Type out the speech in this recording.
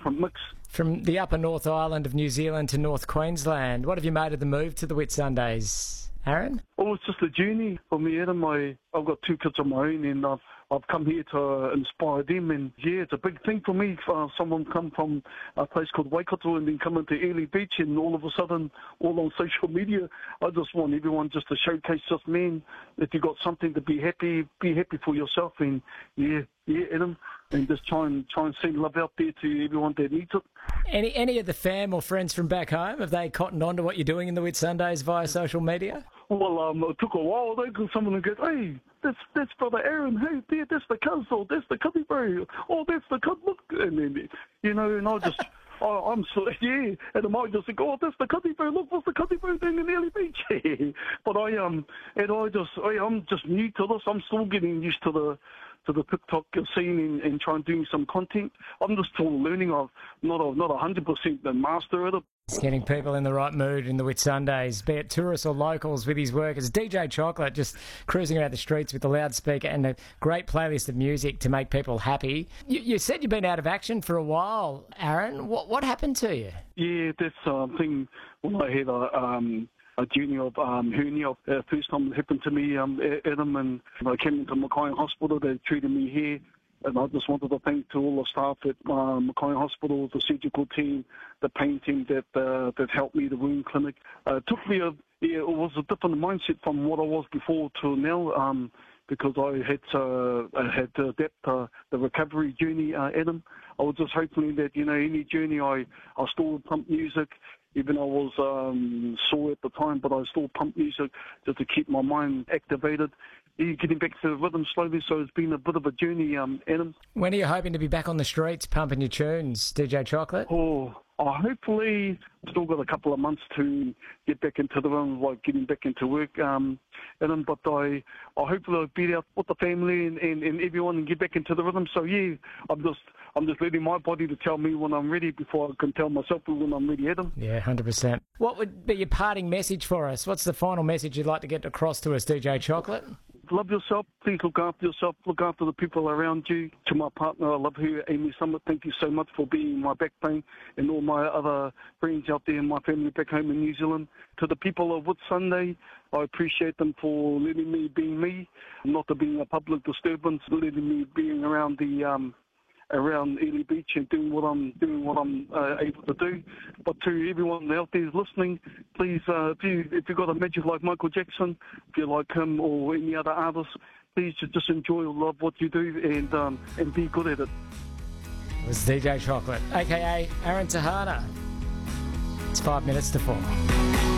different mix. From the upper North Island of New Zealand to North Queensland, what have you made of the move to the Whitsundays, Aaron? Oh, it's just a journey for me, Adam. I've got 2 kids of my own, and I've come here to inspire them. And yeah, it's a big thing for me for someone come from a place called Waikato and then come into Ely Beach, and all of a sudden, all on social media. I just want everyone just to showcase just, man, if you got something to be happy for yourself. And yeah, Adam, and just try and send love out there to everyone that needs it. Any of the fam or friends from back home, have they cottoned on to what you're doing in the Whitsundays via social media? Well, it took a while though, because someone would go, hey, that's brother Aaron, hey, there, that's the cuz, or that's the cuddy bro, oh, that's the cud, look, and then, and I just, I'm so, yeah, and I might just think, oh, that's the cuddy bro, look, what's the cuddy bro doing in Ely Beach? But I'm just new to this, I'm still getting used to the TikTok scene and trying to do some content. I'm just still learning. I'm not 100% the master at it. He's getting people in the right mood in the Whitsundays, be it tourists or locals, with his work as DJ Chocolate, just cruising around the streets with the loudspeaker and a great playlist of music to make people happy. You said you've been out of action for a while, Aaron. What happened to you? Yeah, that's thing when I had a journey of hernia. First time it happened to me, Adam, and I came into Mackay Hospital. They treated me here, and I just wanted to thank to all the staff at Mackay Hospital, the surgical team, the pain team that helped me, the wound clinic. It took me it was a different mindset from what I was before to now, because I had to adapt the recovery journey, Adam. I was just hoping that, any journey I still would pump music. Even I was sore at the time, but I still pump music just to keep my mind activated. Getting back to the rhythm slowly, so it's been a bit of a journey, Adam. When are you hoping to be back on the streets pumping your tunes, DJ Chocolate? Oh, hopefully still got a couple of months to get back into the rhythm, like getting back into work, Adam. But I hopefully I'll be out with the family and everyone and get back into the rhythm. So yeah, I'm just letting my body to tell me when I'm ready before I can tell myself when I'm ready, Adam. Yeah, 100%. What would be your parting message for us? What's the final message you'd like to get across to us, DJ Chocolate? Love yourself. Please look after yourself. Look after the people around you. To my partner, I love her, Amy Summit. Thank you so much for being my backbone, and all my other friends out there and my family back home in New Zealand. To the people of Whitsunday, I appreciate them for letting me be me, not to be a public disturbance, letting me being around around Ely Beach and doing what I'm able to do. But to everyone out there listening, please, if you've got a magic like Michael Jackson, if you like him or any other artist, please just enjoy or love what you do and be good at it. It was DJ Chocolate, aka Aaron Tahana. It's 5 minutes to 4.